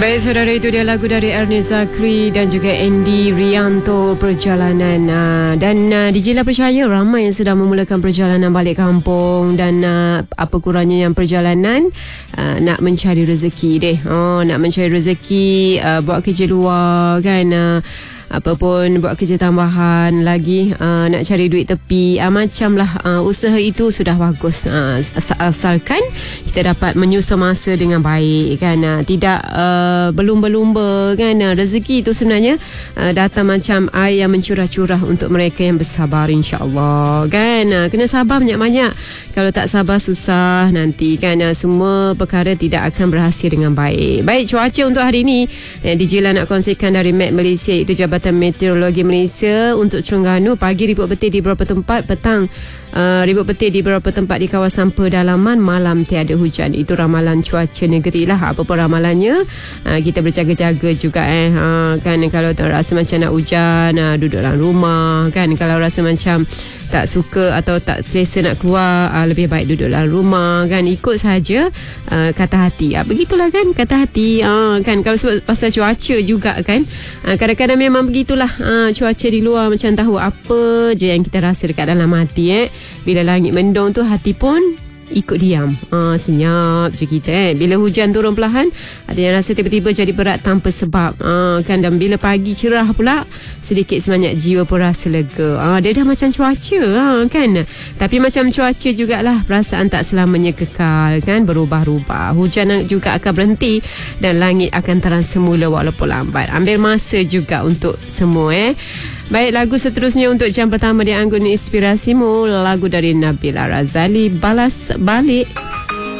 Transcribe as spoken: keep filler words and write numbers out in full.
Baik saudara, itu dia lagu dari Ernest Zakri dan juga Andy Rianto, Perjalanan. Dan uh, D J lah percaya ramai yang sedang memulakan perjalanan balik kampung. Dan uh, apa kurangnya yang perjalanan uh, nak mencari rezeki deh. Oh, nak mencari rezeki, uh, buat kerja luar kan, uh, apa pun buat kerja tambahan lagi, uh, nak cari duit tepi, uh, macam lah, uh, usaha itu sudah bagus, uh, asalkan kita dapat menyusun masa dengan baik kan, uh, tidak uh, berlumba-lumba kan. Uh, rezeki itu sebenarnya uh, datang macam air yang mencurah-curah untuk mereka yang bersabar, insya-Allah kan. Uh, kena sabar banyak-banyak, kalau tak sabar susah nanti kan. Uh, semua perkara tidak akan berhasil dengan baik. Baik, cuaca untuk hari ini uh, D J lah nak kongsikan dari M E T Malaysia, itu Jabatan Meteorologi Malaysia. Untuk Terengganu, pagi ribut petir di beberapa tempat, petang uh, ribut petir di beberapa tempat di kawasan pedalaman, malam tiada hujan. Itu ramalan cuaca negeri lah. Apa pun ramalannya, uh, kita berjaga-jaga juga eh uh, kan. Kalau rasa macam nak hujan, uh, duduk dalam rumah kan. Kalau rasa macam tak suka atau tak selesa nak keluar, uh, lebih baik duduk dalam rumah kan. Ikut saja uh, kata hati, uh, begitulah kan, kata hati uh, kan. Kalau sebab pasal cuaca juga kan, uh, kadang-kadang memang begitulah, uh, cuaca di luar macam tahu apa je yang kita rasa dekat dalam hati eh. Bila langit mendung tu, hati pun ikut diam, uh, senyap je kita eh. Bila hujan turun perlahan, ada yang rasa tiba-tiba jadi berat tanpa sebab, uh, kan. Dan bila pagi cerah pula, sedikit sebanyak jiwa pun rasa lega. uh, Dia dah macam cuaca, uh, kan. Tapi macam cuaca jugalah, perasaan tak selamanya kekal kan, berubah-ubah. Hujan juga akan berhenti dan langit akan terang semula walaupun lambat. Ambil masa juga untuk semua eh. Baik, lagu seterusnya untuk jam pertama di Anggota Inspirasimu, lagu dari Nabila Razali, Balas Balik.